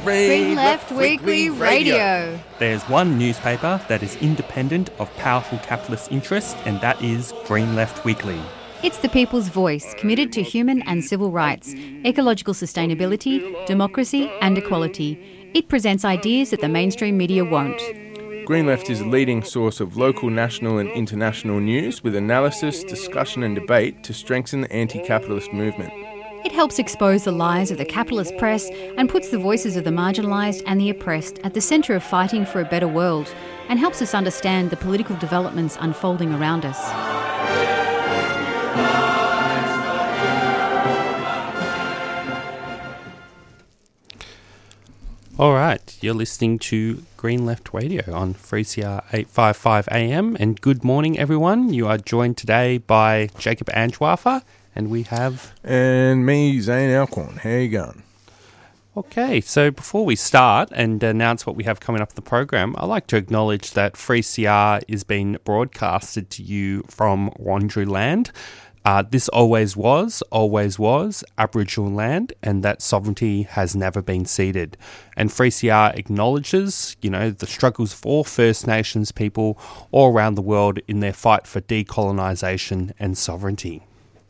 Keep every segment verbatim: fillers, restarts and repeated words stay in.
Green Left Weekly Radio. There's one newspaper that is independent of powerful capitalist interests, and that is Green Left Weekly. It's the people's voice, committed to human and civil rights, ecological sustainability, democracy and equality. It presents ideas that the mainstream media won't. Green Left is a leading source of local, national and international news with analysis, discussion and debate to strengthen the anti-capitalist movement. It helps expose the lies of the capitalist press and puts the voices of the marginalised and the oppressed at the centre of fighting for a better world, and helps us understand the political developments unfolding around us. All right, you're listening to Green Left Radio on three C R eight fifty-five A M, and good morning, everyone. You are joined today by Jacob Anschwaffer, and we have... And me, Zane Alcorn. How you going? Okay, so before we start and announce what we have coming up in the program, I'd like to acknowledge that three C R is being broadcasted to you from Wandoo Land. Uh, this always was, always was Aboriginal land, and that sovereignty has never been ceded. And three C R acknowledges, you know, the struggles of all First Nations people all around the world in their fight for decolonisation and sovereignty.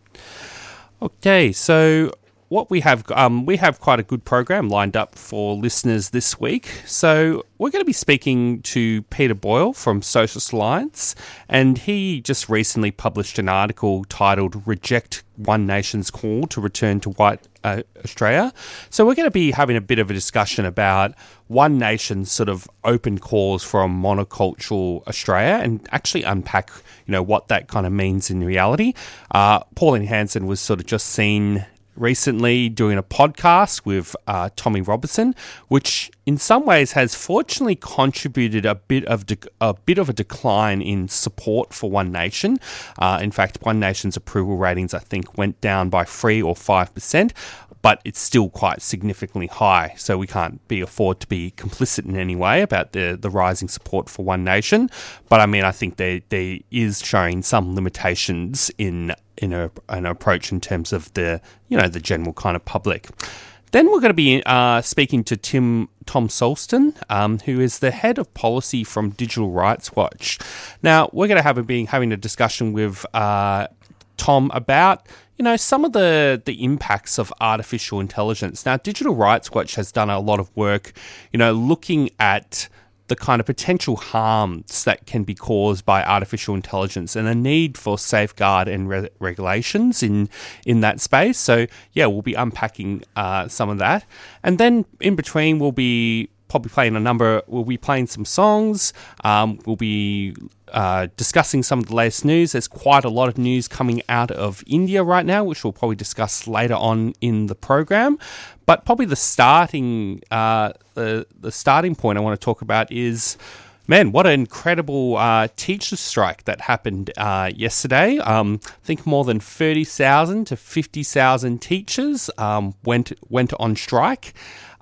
Okay, so what we have, um, we have quite a good program lined up for listeners this week. So we're going to be speaking to Peter Boyle from Socialist Alliance, and he just recently published an article titled "Reject One Nation's Call to Return to White uh, Australia." So we're going to be having a bit of a discussion about One Nation's sort of open calls for a monocultural Australia, and actually unpack, you know, what that kind of means in reality. Uh, Pauline Hanson was sort of just seen recently doing a podcast with uh, Tommy Robertson, which in some ways has fortunately contributed a bit of de- a bit of a decline in support for One Nation. Uh, in fact, One Nation's approval ratings, I think, went down by three or five percent. But it's still quite significantly high, so we can't be afford to be complicit in any way about the, the rising support for One Nation. But I mean, I think there there is showing some limitations in in a, an approach in terms of the, you know, the general kind of public. Then we're going to be uh, speaking to Tim Tom Solston, um, who is the head of policy from Digital Rights Watch. Now, we're going to have a, be having a discussion with uh, Tom about, you know, some of the, the impacts of artificial intelligence. Now, Digital Rights Watch has done a lot of work, you know, looking at the kind of potential harms that can be caused by artificial intelligence and a need for safeguard and re- regulations in, in that space. So, yeah, we'll be unpacking uh, some of that. And then in between, we'll be probably playing a number, we'll be playing some songs, um, we'll be uh, discussing some of the latest news. There's quite a lot of news coming out of India right now, which we'll probably discuss later on in the program. But probably the starting, uh, the, the starting point I want to talk about is, man, what an incredible uh, teacher strike that happened uh, yesterday. Um, I think more than thirty thousand to fifty thousand teachers um, went went on strike.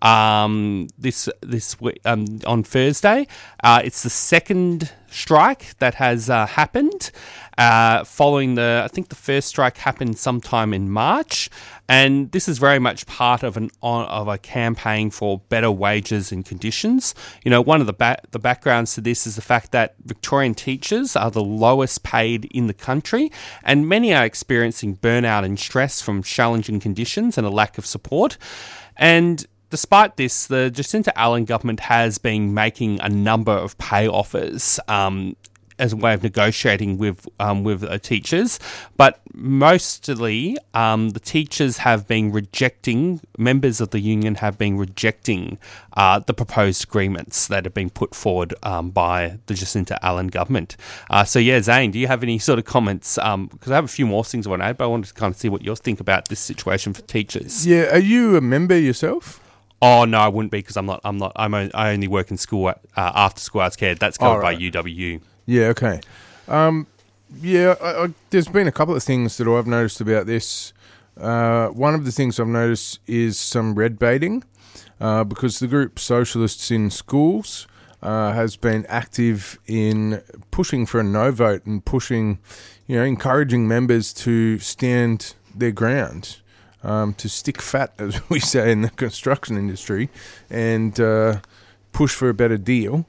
Um, this this um, on Thursday. Uh, it's the second strike that has uh, happened uh, following the. I think the first strike happened sometime in March, and this is very much part of an of a campaign for better wages and conditions. You know, one of the ba- the backgrounds to this is the fact that Victorian teachers are the lowest paid in the country, and many are experiencing burnout and stress from challenging conditions and a lack of support. And despite this, the Jacinta Allen government has been making a number of pay offers um, as a way of negotiating with um, with uh, teachers, but mostly um, the teachers have been rejecting, members of the union have been rejecting uh, the proposed agreements that have been put forward um, by the Jacinta Allen government. Uh, so yeah, Zane, do you have any sort of comments? Because um, I have a few more things I want to add, but I wanted to kind of see what you think about this situation for teachers. Yeah, are you a member yourself? Oh no, I wouldn't be because I'm not. I'm not. I'm. A, I only work in school at, uh, after school arts care. That's covered oh, right. by U W U. Yeah. Okay. Um, yeah. I, I, there's been a couple of things that I've noticed about this. Uh, one of the things I've noticed is some red baiting, uh, because the group Socialists in Schools uh, has been active in pushing for a no vote and pushing, you know, encouraging members to stand their ground. um, to stick fat, as we say in the construction industry, and uh, push for a better deal.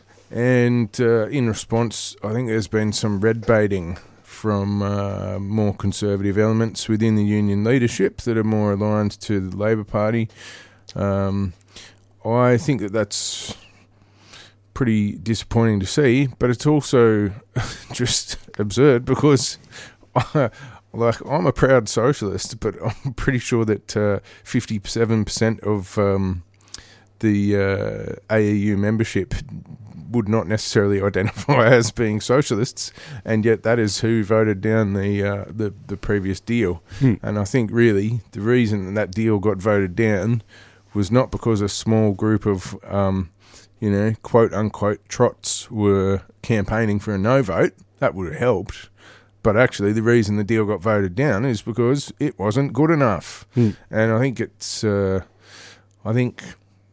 And uh, in response, I think there's been some red baiting from uh, more conservative elements within the union leadership that are more aligned to the Labor Party. Um, I think that that's pretty disappointing to see, but it's also just absurd because, I, like, I'm a proud socialist, but I'm pretty sure that uh, fifty-seven percent of um, the uh, A E U membership would not necessarily identify as being socialists, and yet that is who voted down the uh, the, the previous deal. Hmm. And I think really the reason that deal got voted down was not because a small group of, um, you know, quote-unquote trots were campaigning for a no vote. That would have helped. But actually the reason the deal got voted down is because it wasn't good enough. Hmm. And I think it's... Uh, I think...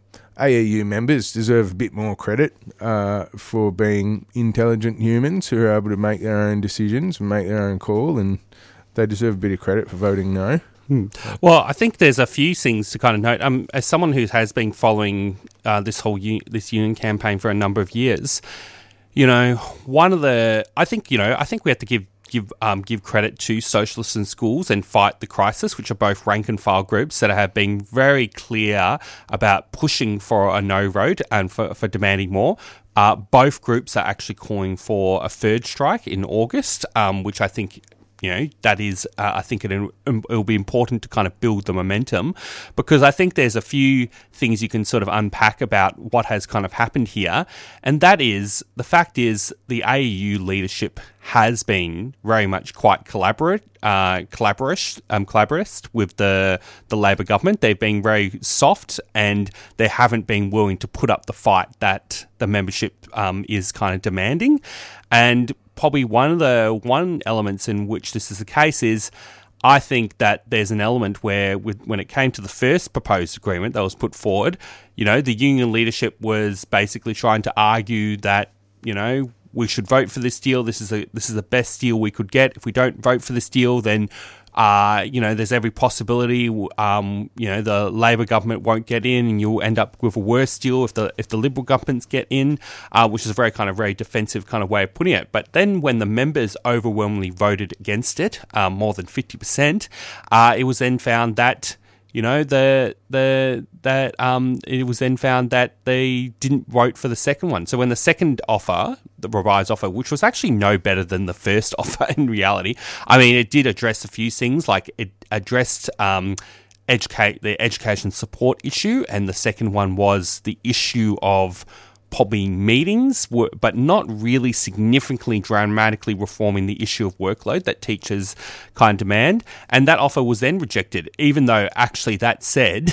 A E U members deserve a bit more credit uh, for being intelligent humans who are able to make their own decisions and make their own call, and they deserve a bit of credit for voting no. Hmm. Well, I think there's a few things to kind of note. Um, as someone who has been following uh, this whole u- this union campaign for a number of years, you know, one of the I think you know I think we have to give. Give um, give credit to Socialists in Schools and Fight the Crisis, which are both rank and file groups that have been very clear about pushing for a no vote and for, for demanding more. Uh, both groups are actually calling for a third strike in August, um, which I think, you know, that is, uh, I think it, it'll be important to kind of build the momentum, because I think there's a few things you can sort of unpack about what has kind of happened here. And that is, the fact is, the A E U leadership has been very much quite collaborate, uh, collaborist, um, collaborist with the, the Labor government. They've been very soft, and they haven't been willing to put up the fight that the membership um, is kind of demanding. And probably one of the one elements in which this is the case is, I think that there's an element where, with, when it came to the first proposed agreement that was put forward, you know, the union leadership was basically trying to argue that, you know, we should vote for this deal. This is a this is the best deal we could get. If we don't vote for this deal, then Uh, you know, there's every possibility, um, you know, the Labor government won't get in, and you'll end up with a worse deal if the if the Liberal governments get in, uh, which is a very kind of very defensive kind of way of putting it. But then when the members overwhelmingly voted against it, um, more than fifty percent, uh, it was then found that, you know, the the that um, it was then found that they didn't vote for the second one. So when the second offer, the revised offer, which was actually no better than the first offer in reality, I mean, it did address a few things, like it addressed um, educate the education support issue, and the second one was the issue of probably meetings, but not really significantly dramatically reforming the issue of workload that teachers kind of demand. And that offer was then rejected, even though actually that said,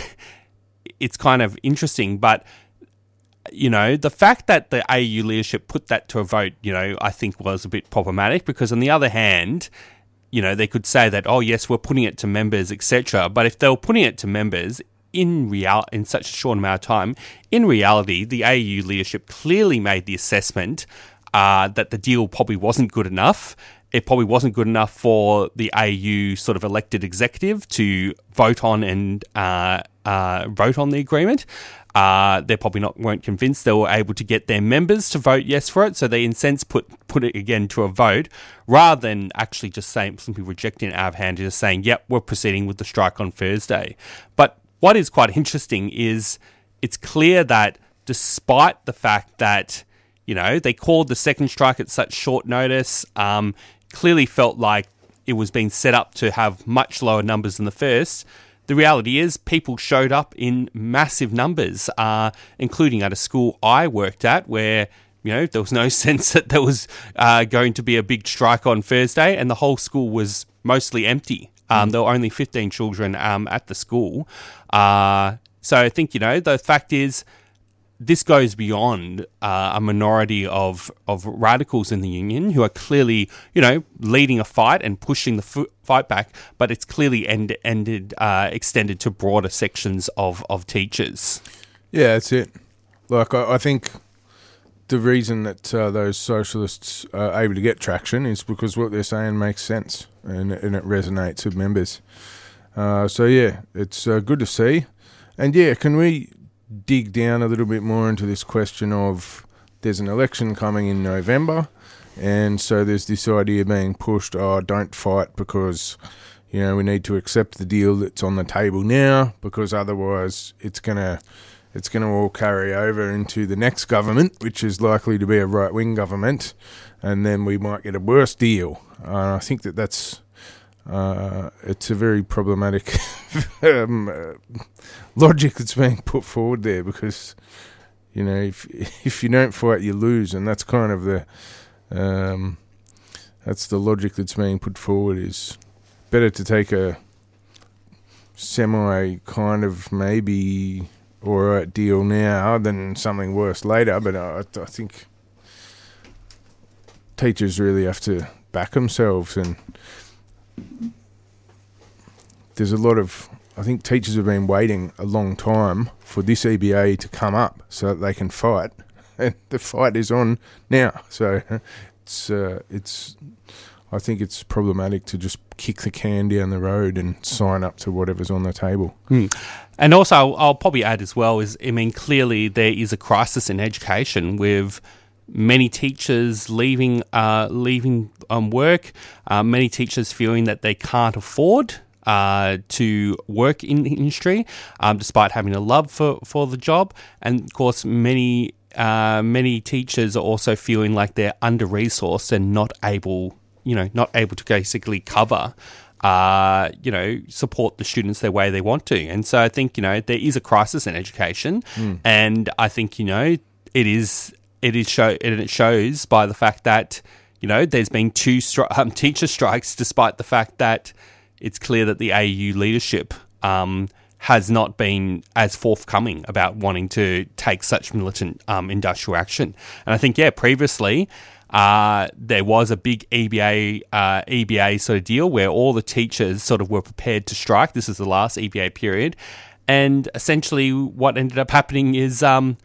it's kind of interesting. But, you know, the fact that the A E U leadership put that to a vote, you know, I think was a bit problematic, because on the other hand, you know, they could say that, oh yes, we're putting it to members, et cetera. But if they were putting it to members, in real in such a short amount of time, in reality, the A E U leadership clearly made the assessment uh, that the deal probably wasn't good enough. It probably wasn't good enough for the A E U sort of elected executive to vote on and uh, uh, vote on the agreement. Uh, they probably not weren't convinced they were able to get their members to vote yes for it, so they in sense put put it again to a vote, rather than actually just saying, simply rejecting it out of hand, just saying, yep, we're proceeding with the strike on Thursday. But what is quite interesting is it's clear that despite the fact that, you know, they called the second strike at such short notice, um, clearly felt like it was being set up to have much lower numbers than the first, the reality is people showed up in massive numbers, uh, including at a school I worked at where, you know, there was no sense that there was uh, going to be a big strike on Thursday, and the whole school was mostly empty. Um, there were only fifteen children um, at the school. Uh, so I think, you know, the fact is this goes beyond uh, a minority of, of radicals in the union who are clearly, you know, leading a fight and pushing the f- fight back, but it's clearly end, ended, uh, extended to broader sections of, of teachers. Yeah, that's it. Like, I, I think the reason that uh, those socialists are able to get traction is because what they're saying makes sense, and, and it resonates with members. Uh, so, yeah, it's uh, good to see. And, yeah, can we dig down a little bit more into this question of there's an election coming in November, and so there's this idea being pushed, oh, don't fight because, you know, we need to accept the deal that's on the table now because otherwise it's going to it's going to all carry over into the next government, which is likely to be a right-wing government, and then we might get a worse deal. Uh, I think that that's uh, it's a very problematic um, uh, logic that's being put forward there because, you know, if if you don't fight, you lose, and that's kind of the um, that's the logic that's being put forward. Is better to take a semi kind of maybe all right deal now than something worse later. But I, I think teachers really have to back themselves, and there's a lot of. I think teachers have been waiting a long time for this E B A to come up so that they can fight, and the fight is on now. So it's uh, it's. I think it's problematic to just kick the can down the road and sign up to whatever's on the table. Mm. And also, I'll, I'll probably add as well is, I mean, clearly there is a crisis in education with many teachers leaving uh, leaving um, work, uh, many teachers feeling that they can't afford uh, to work in the industry, um, despite having a love for, for the job. And, of course, many uh, many teachers are also feeling like they're under-resourced and not able you know, not able to basically cover, uh, you know, support the students the way they want to. And so I think, you know, there is a crisis in education. Mm. And I think, you know, it is, it is show, and it shows by the fact that, you know, there's been two stri- um, teacher strikes, despite the fact that it's clear that the A U leadership um, has not been as forthcoming about wanting to take such militant um, industrial action. And I think, yeah, previously, Uh, there was a big E B A uh, E B A sort of deal where all the teachers sort of were prepared to strike. This is the last E B A period, and essentially what ended up happening is um,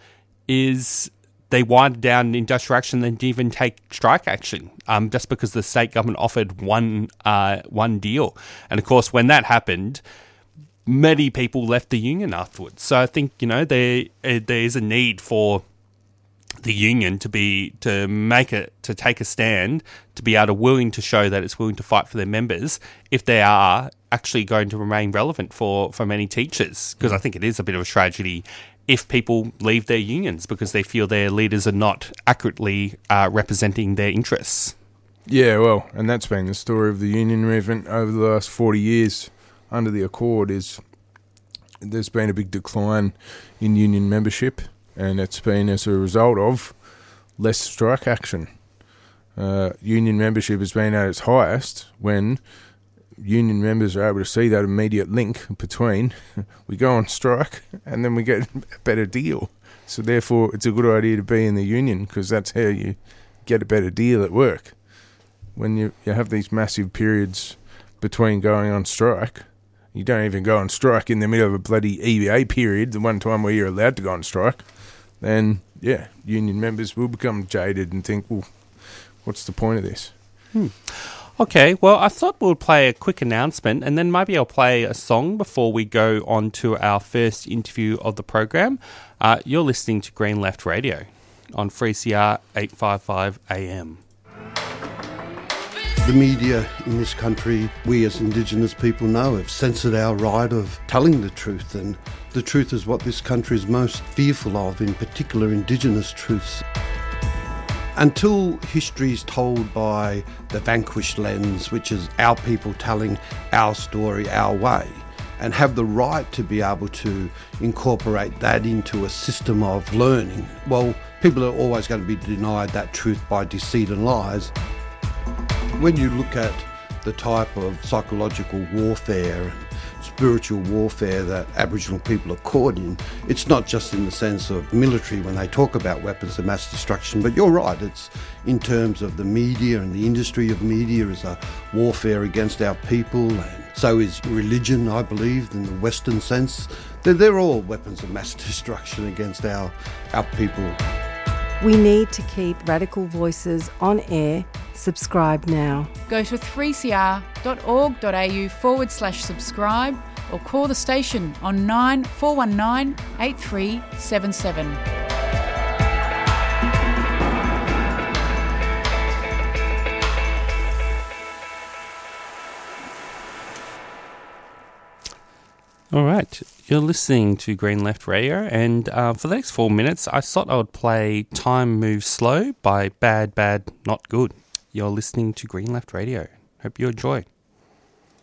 is they winded down industrial action and didn't even take strike action, um, just because the state government offered one uh, one deal. And of course, when that happened, many people left the union afterwards. So I think, you know, there uh, there is a need for the union to be to make it to take a stand, to be able to willing to show that it's willing to fight for their members if they are actually going to remain relevant for, for many teachers. Because I think it is a bit of a tragedy if people leave their unions because they feel their leaders are not accurately uh, representing their interests. Yeah, well, and that's been the story of the union movement over the last forty years under the Accord. Is there's been a big decline in union membership, and it's been as a result of less strike action. Uh, union membership has been at its highest when union members are able to see that immediate link between we go on strike and then we get a better deal. So therefore, it's a good idea to be in the union because that's how you get a better deal at work. When you, you have these massive periods between going on strike, you don't even go on strike in the middle of a bloody E B A period, the one time where you're allowed to go on strike, then, yeah, union members will become jaded and think, well, what's the point of this? Hmm. Okay, well, I thought we'll play a quick announcement and then maybe I'll play a song before we go on to our first interview of the program. Uh, you're listening to Green Left Radio on three C R eight fifty-five A M. The media in this country, we as Indigenous people know, have censored our right of telling the truth, and the truth is what this country is most fearful of, in particular Indigenous truths. Until history is told by the vanquished lens, which is our people telling our story our way, and have the right to be able to incorporate that into a system of learning, well, people are always going to be denied that truth by deceit and lies. When you look at the type of psychological warfare and spiritual warfare that Aboriginal people are caught in, it's not just in the sense of military when they talk about weapons of mass destruction, but you're right, it's in terms of the media, and the industry of media is a warfare against our people, and so is religion, I believe, in the Western sense. They're, they're all weapons of mass destruction against our, our people. We need to keep Radical Voices on air. Subscribe now. Go to three c r dot org dot a u forward slash subscribe or call the station on nine four one nine eight three seven seven. All right, you're listening to Green Left Radio, and uh, for the next four minutes, I thought I would play Time Moves Slow by Bad Bad Not Good. You're listening to Green Left Radio. Hope you enjoy.